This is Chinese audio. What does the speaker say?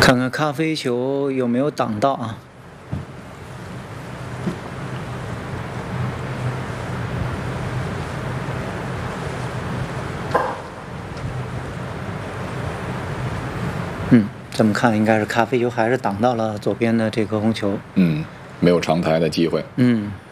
看看咖啡球有没有挡到啊？这么看应该是咖啡球还是挡到了左边的这颗红球。 没有长台的机会。